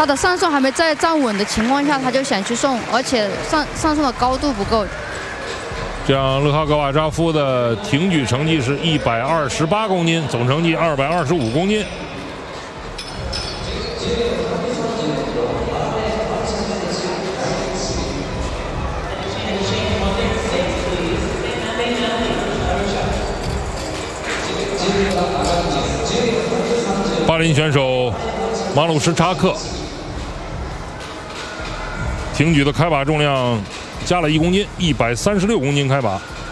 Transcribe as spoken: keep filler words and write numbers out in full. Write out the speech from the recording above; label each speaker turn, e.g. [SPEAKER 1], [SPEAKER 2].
[SPEAKER 1] 他的上送还没在站稳的情况下，他就想去送，而且上上送的高度不够。
[SPEAKER 2] 这样，勒哈格瓦扎夫的挺举成绩是一百二十八公斤，总成绩二百二十五公斤。巴林选手马鲁什查克挺举的开把重量加了一公斤，一百三十六公斤开把。